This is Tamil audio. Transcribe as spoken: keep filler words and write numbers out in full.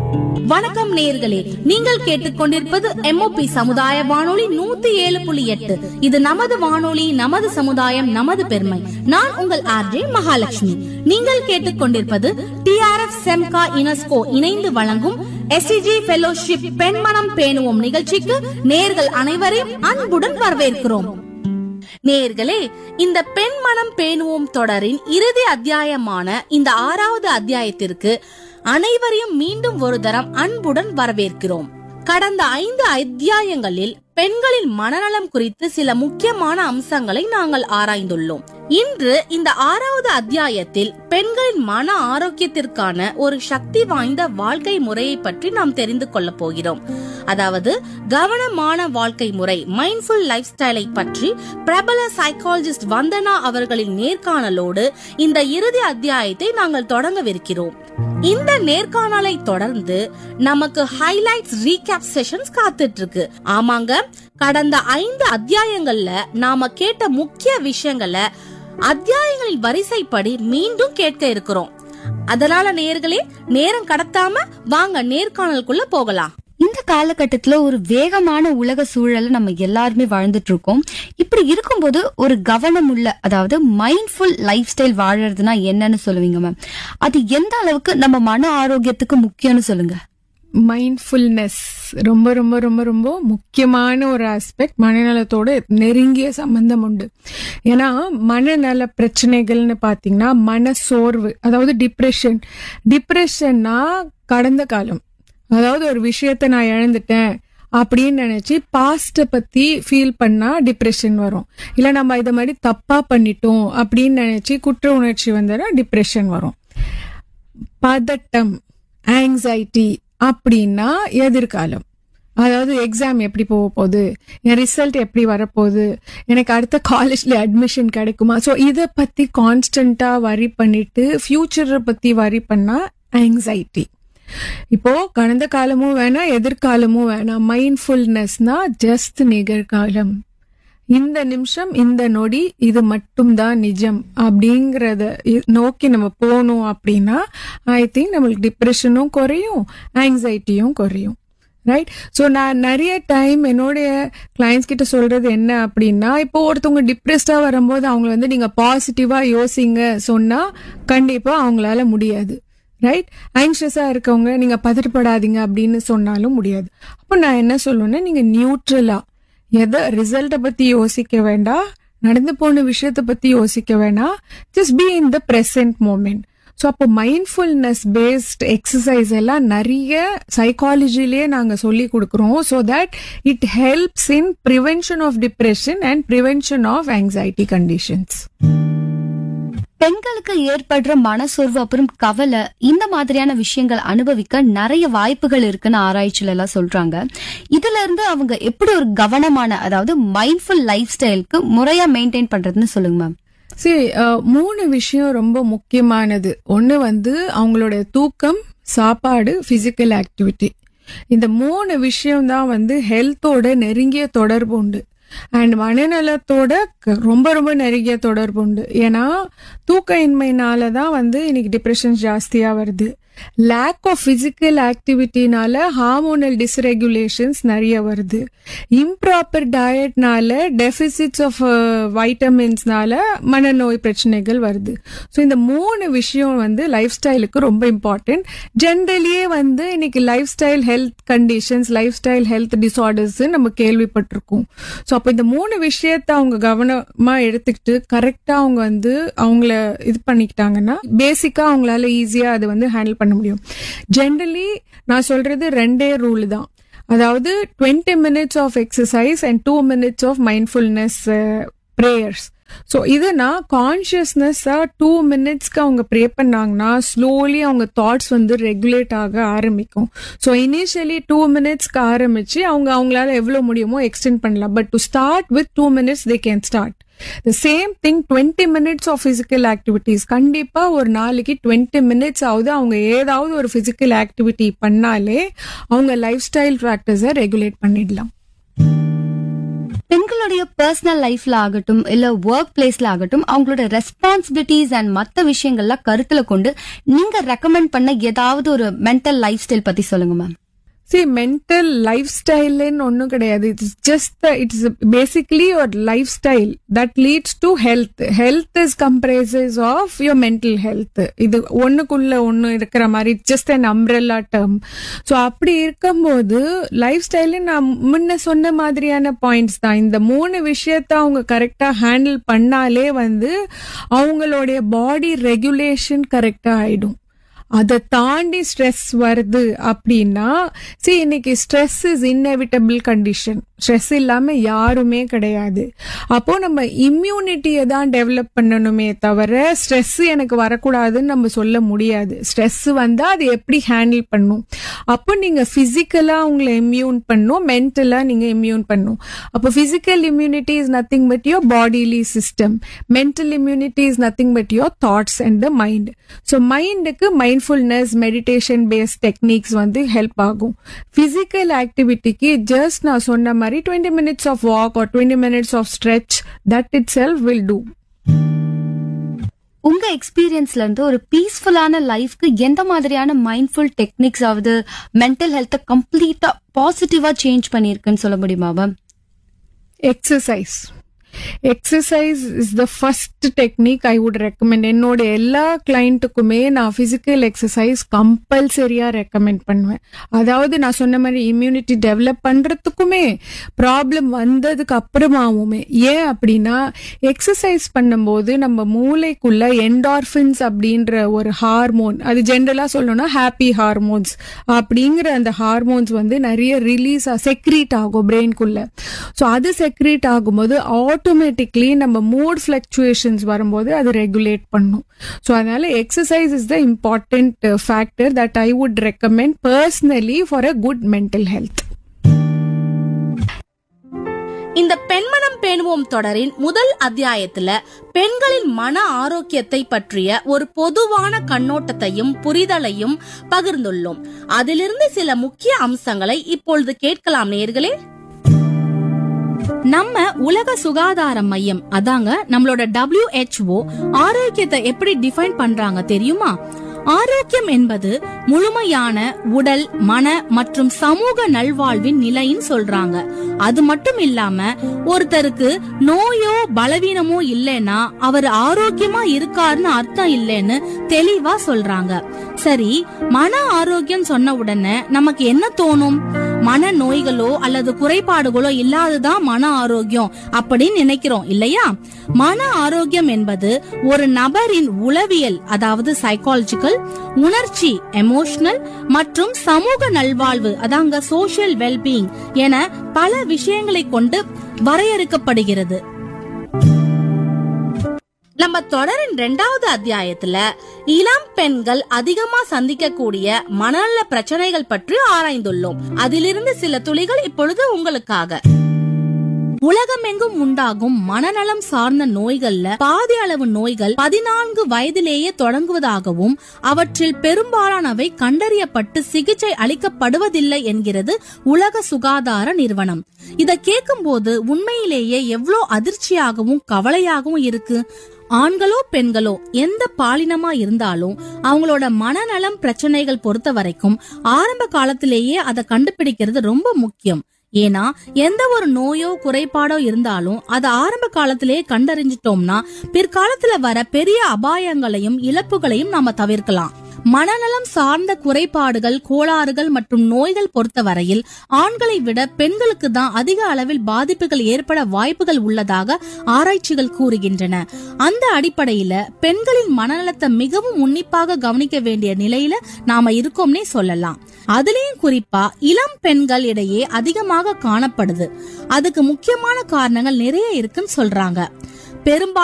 வணக்கம் நேயர்களே, நீங்கள் கேட்டுக்கொண்டிருப்பது எம்ஓபி சமுதாய வானொலி நூத்தி ஏழு புள்ளி எட்டு. இது நமது வானொலி, நமது சமுதாயம், நமது பெருமை. நான் உங்கள் ஆர்ஜே மகாலட்சுமி. நீங்கள் கேட்டுக்கொண்டிருப்பது டிஆர்எஃப் செம்கா யுனெஸ்கோ இணைந்து வழங்கும் எஸ்சிஜி ஃபெலோஷிப் பெண்மனம் பேணுவோம் நிகழ்ச்சிக்கு நேயர்கள் அனைவரையும் அன்புடன் வரவேற்கிறோம். நேயர்களே, இந்த பெண் மனம் பேணுவோம் தொடரின் இறுதி அத்தியாயமான இந்த ஆறாவது அத்தியாயத்திற்கு அனைவரையும் மீண்டும் ஒரு தரம் அன்புடன் வரவேற்கிறோம். கடந்த ஐந்து அத்தியாயங்களில் பெண்களின் மனநலம் குறித்து சில முக்கியமான அம்சங்களை நாங்கள் ஆராய்ந்துள்ளோம். இன்று இந்த ஆறாவது அத்தியாயத்தில் பெண்களின் மன ஆரோக்கியத்திற்கான ஒரு சக்தி வாய்ந்த வாழ்க்கை முறையை பற்றி நாம் தெரிந்து கொள்ள போகிறோம். அதாவது கவனமான வாழ்க்கை முறை, மைண்ட்ஃபுல் லைஃப் ஸ்டைலை பற்றி பிரபல சைக்காலஜிஸ்ட் வந்தனா அவர்களின் நேர்காணலோடு இந்த இறுதி அத்தியாயத்தை நாங்கள் தொடங்கவிருக்கிறோம். இந்த நேர்காணலை தொடர்ந்து நமக்கு ஹைலைட்ஸ் ரீகேப் செஷன்ஸ் காத்துட்டு இருக்கு. ஆமாங்க, கடந்த ஐந்து அத்தியாயங்கள்ல நாம கேட்ட முக்கிய விஷயங்களை அத்தியாயங்களின் வரிசைப்படி மீண்டும் கேட்க இருக்கிறோம். அதனால நேயர்களே, நேரம் கடத்தாம வாங்க நேர்காணலுக்குள்ள போகலாம். இந்த காலகட்டத்துல ஒரு வேகமான உலக சூழல நம்ம எல்லாருமே வாழ்ந்துட்டு இருக்கோம். இப்படி இருக்கும்போது ஒரு கவனம் உள்ள, அதாவது மைண்ட்ஃபுல் லைஃப் ஸ்டைல் வாழறதுனா என்னன்னு சொல்லுவீங்க மேம்? அது எந்த அளவுக்கு நம்ம மன ஆரோக்கியத்துக்கு முக்கியம்னு சொல்லுங்க. மைண்ட்ஃபுல்னஸ் ரொம்ப ரொம்ப ரொம்ப ரொம்ப முக்கியமான ஒரு ஆஸ்பெக்ட். மனநலத்தோட நெருங்கிய சம்பந்தம் உண்டு. ஏன்னா மனநல பிரச்சனைகள்னு பாத்தீங்கன்னா மன சோர்வு, அதாவது டிப்ரெஷன். டிப்ரெஷன்னா கடந்த காலம், அதாவது ஒரு விஷயத்த நான் இழந்துட்டேன் அப்படின்னு நினைச்சு பாஸ்ட பத்தி ஃபீல் பண்ணா டிப்ரெஷன் வரும். இல்ல நம்ம இதை மாதிரி தப்பா பண்ணிட்டோம் அப்படின்னு நினைச்சு குற்ற உணர்ச்சி வந்தா டிப்ரெஷன் வரும். பதட்டம், ஆங்ஸைட்டி அப்படின்னா எதிர்காலம், அதாவது எக்ஸாம் எப்படி போக போகுது, என் ரிசல்ட் எப்படி வரப்போகுது, எனக்கு அடுத்த காலேஜ்ல அட்மிஷன் கிடைக்குமா, ஸோ இதை பத்தி கான்ஸ்டன்டா வரி பண்ணிட்டு ஃபியூச்சரை பத்தி வரி பண்ணா ஆங்ஸைட்டி. இப்போ கடந்த காலமும் வேணாம், எதிர்காலமும் வேணாம். மைண்ட்ஃபுல்னஸ்னா ஜஸ்ட் நிகழ்காலம், இந்த நிமிஷம், இந்த நொடி, இது மட்டும்தான் நிஜம் அப்படிங்கறத நோக்கி நம்ம போனோம் அப்படின்னா ஐ திங்க் நம்மளுக்கு டிப்ரெஷனும் குறையும், ஆங்ஸைட்டியும் குறையும். ரைட்? ஸோ நான் நிறைய டைம் என்னுடைய கிளைண்ட்ஸ் கிட்ட சொல்றது என்ன அப்படின்னா, இப்போ ஒருத்தவங்க டிப்ரெஸ்டா வரும்போது அவங்க வந்து நீங்க பாசிட்டிவா யோசிங்க சொன்னா கண்டிப்பா அவங்களால முடியாது. ரைட்? ஆங்ஷியஸா இருக்கவங்க நீங்க பதட்டப்படாதீங்க அப்படின்னு சொன்னாலும் முடியாது. அப்போ நான் என்ன சொல்லுவேன்னா, நீங்க நியூட்ரலா, எதை ரிசல்ட்டை பத்தி யோசிக்க வேண்டாம், நடந்து போன விஷயத்தை பத்தி யோசிக்க வேண்டாம், just be in the present moment. So அப்போ மைண்ட்ஃபுல்னஸ் பேஸ்ட் எக்ஸசைஸ் எல்லாம் நிறைய சைக்காலஜிலேயே நாங்க சொல்லி கொடுக்குறோம். So that it helps in prevention of depression and prevention of anxiety conditions. பெண்களுக்கு ஏற்படுற மனசோர்வு அப்புறம் கவலை, இந்த மாதிரியான விஷயங்கள் அனுபவிக்க நிறைய வாய்ப்புகள் இருக்குன்னு ஆராய்ச்சியில எல்லாம் சொல்றாங்க. இதுல இருந்து அவங்க எப்படி ஒரு கவனமான, அதாவது மைண்ட்ஃபுல் லைஃப் ஸ்டைலுக்கு முறையா மெயின்டைன் பண்றதுன்னு சொல்லுங்க மேம். சரி, மூணு விஷயம் ரொம்ப முக்கியமானது. ஒன்னு வந்து அவங்களோட தூக்கம், சாப்பாடு, பிசிக்கல் ஆக்டிவிட்டி. இந்த மூணு விஷயம் தான் வந்து ஹெல்த்தோட நெருங்கிய தொடர்பு உண்டு அண்ட் மனநலத்தோட ரொம்ப ரொம்ப நெருங்கிய தொடர்பு உண்டு. ஏன்னா தூக்க இன்மைனாலதான் வந்து இன்னைக்கு டிப்ரெஷன் ஜாஸ்தியா வருது. லேக் ஆஃப் பிசிக்கல் ஆக்டிவிட்டினால ஹார்மோனல் டிஸ்ரெகுலேஷன்ஸ் நிறைய வருது. இம்ப்ராப்பர் டயட்னால டெபிசிட்ஸ் ஆஃப் வைட்டமின்ஸ்னால மனநோய் பிரச்சனைகள் வருது. ஸோ இந்த மூணு விஷயம் வந்து லைஃப் ஸ்டைலுக்கு ரொம்ப இம்பார்ட்டன்ட். ஜென்ரலியே வந்து இன்னைக்கு life style health conditions, life style health disorders நம்ம கேள்விப்பட்டிருக்கோம். ஸோ அப்போ இந்த மூணு விஷயத்த அவங்க கவனமா எடுத்துக்கிட்டு கரெக்டா அவங்க வந்து அவங்கள இது பண்ணிக்கிட்டாங்கன்னா பேசிக்கா அவங்களால ஈஸியா அது வந்து ஹேண்டில் பண்ண முடியும். ஜென்ரலி நான் சொல்றது ரெண்டே ரூல் தான். அதாவது twenty minutes of exercise and two minutes of mindfulness prayers. So இதுனா கான்சியஸ்னஸா டூ மினிட்ஸ்க்கு அவங்க ப்ரே பண்ணாங்கன்னா ஸ்லோலி அவங்க தாட்ஸ் வந்து ரெகுலேட் ஆக ஆரம்பிக்கும். ஸோ இனிஷியலி டூ மினிட்ஸ்க்கு ஆரம்பிச்சு அவங்க அவங்களால எவ்வளவு முடியுமோ எக்ஸ்டெண்ட் பண்ணலாம். But to start with two minutes they can start. The same thing twenty minutes of physical activities. கண்டிப்பா ஒரு நாளைக்கு டுவெண்ட்டி minutes ஆகுது அவங்க ஏதாவது ஒரு physical activity பண்ணாலே அவங்க லைஃப் ஸ்டைல் ஃபேக்டர்ஸை ரெகுலேட் பண்ணிடலாம். பெண்களுடைய பர்சனல் லைஃப்ல ஆகட்டும் இல்ல ஒர்க் பிளேஸ்ல ஆகட்டும் அவங்களோட ரெஸ்பான்சிபிலிட்டிஸ் அண்ட் மத்த விஷயங்கள்லாம் கருத்துல கொண்டு நீங்க ரெக்கமெண்ட் பண்ண ஏதாவது ஒரு மென்டல் லைஃப் ஸ்டைல் பத்தி சொல்லுங்க மேம். See, mental lifestyle ன்னு ஒன்னும் கிடையாது. It's just the, it's basically your lifestyle that leads to health. Health is comprises of your mental health. இது ஒண்ணுக்குள்ள ஒண்ணு இருக்கிற மாதிரி it's just an umbrella term. So அப்படி இருக்கும்போது லைஃப் ஸ்டைல் நான் முன்ன சொன்ன மாதிரியான பாயிண்ட்ஸ் தான். இந்த மூணு விஷயத்த அவங்க கரெக்டா ஹேண்டில் பண்ணாலே வந்து அவங்களுடைய பாடி ரெகுலேஷன் கரெக்டா ஆயிடும். அதை தாண்டி ஸ்ட்ரெஸ் வருது அப்படின்னா see இன்னைக்கு stress is inevitable condition. Stress இல்லாம யாருமே கிடையாது. அப்போ நம்ம இம்யூனிட்டியை தான் டெவலப் பண்ணணுமே தவிர ஸ்ட்ரெஸ் எனக்கு வரக்கூடாதுன்னு நம்ம சொல்ல முடியாது. ஸ்ட்ரெஸ் வந்தா அது எப்படி ஹேண்டில் பண்ணும். அப்போ நீங்க பிசிக்கலா உங்களை இம்யூன் பண்ணும், மென்டலா நீங்க இம்யூன் பண்ணும். அப்போ physical immunity is nothing but your bodily system. Mental immunity is nothing but your thoughts and the mind. So மைண்டுக்கு மைண்ட்ஃபுல்னஸ் மெடிடேஷன் பேஸ்ட் டெக்னிக்ஸ் வந்து ஹெல்ப் ஆகும். பிசிக்கல் ஆக்டிவிட்டிக்கு ஜஸ்ட் நான் சொன்ன மாதிரி twenty minutes of walk or twenty minutes of stretch, that itself will do. உங்க எக்ஸ்பீரியன்ஸ்ல இருந்து ஒரு பீஸ்ஃபுல்லான லைஃப்க்கு எந்த மாதிரியான மைண்ட்ஃபுல் டெக்னிக்ஸ் ஆவது மென்டல் ஹெல்த்தை கம்ப்ளீட்டா பாசிட்டிவா சேஞ்ச் பண்ணிருக்குன்னு சொல்ல முடியுமா ma'am? Exercise exercise is the first technique I would recommend. என்னோட எல்லா கிளைண்ட்டுக்குமே நான் பிசிக்கல் எக்ஸசைஸ் கம்பல்சரியா ரெக்கமெண்ட் பண்ணுவேன். அதாவது நான் சொன்ன மாதிரி இம்யூனிட்டி டெவலப் பண்றதுக்குமே ப்ராப்ளம் வந்ததுக்கு அப்புறமாவுமே. ஏன் அப்படின்னா எக்ஸசைஸ் பண்ணும்போது நம்ம மூளைக்குள்ள என்டார்பின்ஸ் அப்படின்ற ஒரு ஹார்மோன், அது ஜென்ரலா சொல்லணும்னா ஹாப்பி ஹார்மோன்ஸ் அப்படிங்கிற அந்த ஹார்மோன்ஸ் வந்து நிறைய ரிலீஸ் செக்ரீட் ஆகும் பிரெயின்குள்ள. ஸோ அது செக்ரீட் ஆகும்போது ஆட்டோமேட்டிக்லி நம்ம மூட் ஃபிளக்சுவேஷன்ஸ் வரும்போது அது ரெகுலேட் பண்ணும். ஸோ அதனால exercise is the important factor that I would recommend personally for a good mental health. இந்த பெண்மனம் பேணுவோம் தொடரின் முதல் அத்தியாயத்துல பெண்களின் மன ஆரோக்கியத்தை பற்றிய ஒரு பொதுவான கண்ணோட்டத்தையும் புரிதலையும் பகிர்ந்துள்ளோம். அதிலிருந்து சில முக்கிய அம்சங்களை இப்பொழுது கேட்கலாம் நேயர்களே. நம்ம உலக சுகாதார மையம் அதாங்க நம்மளோட டபிள்யூ ஹெச் ஓ ஆரோக்கியத்தை எப்படி டிஃபைன் பண்றாங்க தெரியுமா? ஆரோக்கியம் என்பது முழுமையான உடல், மன மற்றும் சமூக நல்வாழ்வின் நிலைன்னு சொல்றாங்க. அது மட்டும் இல்லாம ஒருத்தருக்கு நோயோ பலவீனமோ இல்லைன்னா அவர் ஆரோக்கியமா இருக்காருன்னு அர்த்தம் இல்லைன்னு தெளிவா சொல்றாங்க. சரி, மன ஆரோக்கியம் சொன்ன உடனே நமக்கு என்ன தோணும்? மன நோய்களோ அல்லது குறைபாடுகளோ இல்லாததான் மன ஆரோக்கியம் அப்படின்னு நினைக்கிறோம் இல்லையா? மன ஆரோக்கியம் என்பது ஒரு நபரின் உளவியல், அதாவது சைக்காலஜிக்கல், உணர்ச்சி எமோஷனல் மற்றும் சமூக நல்வாழ்வு, அதாங்க சோஷியல் வெல்பீயிங் என பல விஷயங்களை கொண்டு வரையறுக்கப்படுகிறது. நம்ம தொடரின் இரண்டாவது அத்தியாயத்துல இளம் பெண்கள் அதிகமா சந்திக்கக்கூடிய மனநல பிரச்சனைகள் பற்றி ஆராய்ந்துள்ளோம். அதிலிருந்து சில துளிகள் இப்பொழுது உங்களுக்காக. உலகமெங்கும் உண்டாகும் மனநலம் சார்ந்த நோய்கள்ல பாதி அளவு நோய்கள் பதினான்கு வயதிலேயே தொடங்குவதாகவும் அவற்றில் பெரும்பாலானவை கண்டறியப்பட்டு சிகிச்சை அளிக்கப்படுவதில்லை என்கிறது உலக சுகாதார நிறுவனம். இத கேட்கும் போது உண்மையிலேயே எவ்வளவு அதிர்ச்சியாகவும் கவலையாகவும் இருக்கு. ஆண்களோ பெண்களோ எந்த பாலினமா இருந்தாலும் அவங்களோட மனநலம் பிரச்சனைகள் பொறுத்த வரைக்கும் ஆரம்ப காலத்திலேயே அதை கண்டுபிடிக்கிறது ரொம்ப முக்கியம். ஏன்னா எந்த ஒரு நோயோ குறைபாடோ இருந்தாலும் அதை ஆரம்ப காலத்திலேயே கண்டறிஞ்சிட்டோம்னா பிற்காலத்துல வர பெரிய அபாயங்களையும் இழப்புகளையும் நாம தவிர்க்கலாம். மனநலம் சார்ந்த குறைபாடுகள், கோளாறுகள் மற்றும் நோய்கள் பொறுத்தவரையில் ஆண்களை விட பெண்களுக்கு தான் அதிக அளவில் பாதிப்புகள் ஏற்பட வாய்ப்புகள் உள்ளதாக ஆராய்ச்சிகள் கூறுகின்றன. அந்த அடிப்படையில பெண்களின் மனநலத்தை மிகவும் உன்னிப்பாக கவனிக்க வேண்டிய நிலையில நாம இருக்கோம்னே சொல்லலாம். அதுலயும் குறிப்பா இளம் பெண்கள் இடையே அதிகமாக காணப்படுது. அதுக்கு முக்கியமான காரணங்கள் நிறைய இருக்குன்னு சொல்றாங்க. பெரும்பாலும்